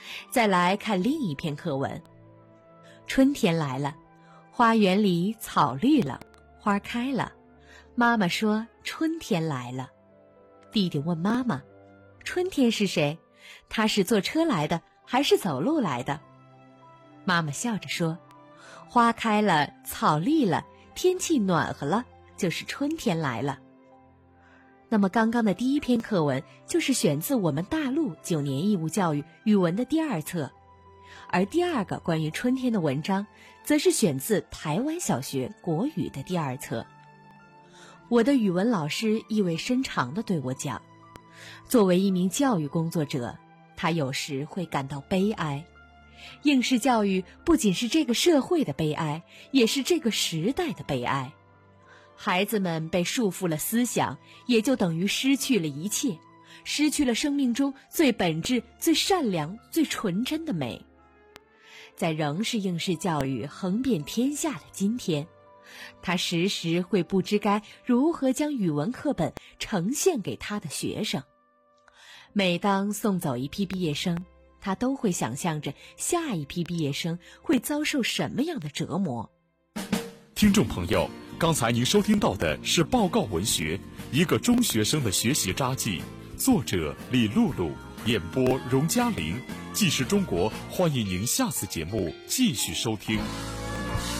再来看另一篇课文。春天来了，花园里草绿了，花开了。妈妈说春天来了。弟弟问妈妈，春天是谁？他是坐车来的还是走路来的？妈妈笑着说，花开了，草绿了，天气暖和了，就是春天来了。那么刚刚的第一篇课文就是选自我们大陆9年义务教育语文的第2册，而第二个关于春天的文章则是选自台湾小学国语的第2册。我的语文老师意味深长地对我讲，作为一名教育工作者，他有时会感到悲哀。应试教育不仅是这个社会的悲哀，也是这个时代的悲哀。孩子们被束缚了思想，也就等于失去了一切，失去了生命中最本质、最善良、最纯真的美。在仍是应试教育横遍天下的今天，他时时会不知该如何将语文课本呈现给他的学生。每当送走一批毕业生，他都会想象着下一批毕业生会遭受什么样的折磨。 听众朋友，刚才您收听到的是报告文学，一个中学生的学习札记，作者李露露，演播荣嘉玲。纪实中国，欢迎您下次节目继续收听。